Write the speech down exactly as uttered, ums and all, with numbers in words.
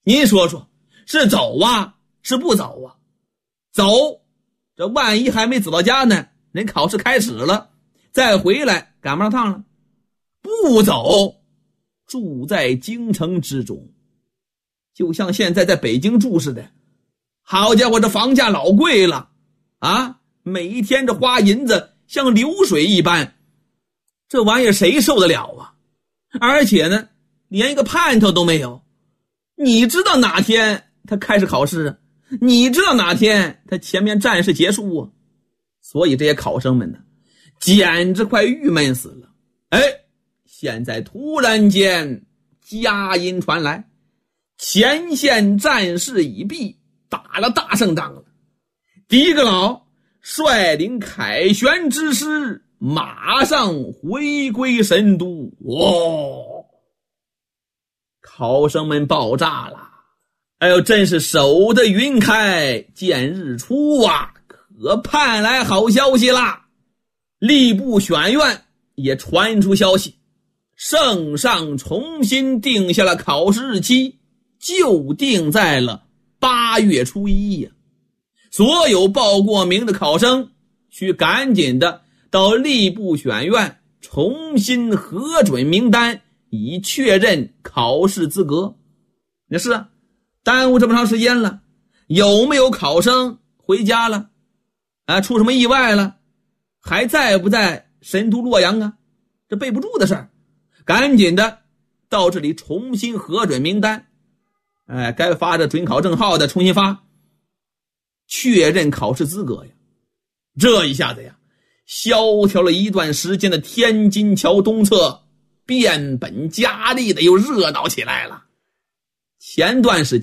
您说说，是走啊，是不走啊？走，这万一还没走到家呢，人考试开始了，再回来赶不上趟了。不走，住在京城之中，就像现在在北京住似的。好家伙，这房价老贵了啊！每一天这花银子像流水一般，这玩意儿谁受得了啊？而且呢，连一个盼头都没有。你知道哪天他开始考试啊？你知道哪天他前面战事结束啊？所以这些考生们呢，简直快郁闷死了。哎，现在突然间佳音传来，前线战事已毕，打了大胜仗了。狄阁老率领凯旋之师马上回归神都。哇！考生们爆炸了，哎呦，真是守得云开见日出啊，可盼来好消息啦。吏部选院也传出消息，圣上重新定下了考试日期，就定在了八月初一呀。所有报过名的考生需赶紧的到吏部选院重新核准名单，以确认考试资格。那是啊，耽误这么长时间了，有没有考生回家了啊？出什么意外了？还在不在神都洛阳啊？这备不住的事儿，赶紧的到这里重新核准名单。哎，该发这准考证号的重新发，确认考试资格呀。这一下子呀，萧条了一段时间的天津桥东侧变本加厉的又热闹起来了。前段时间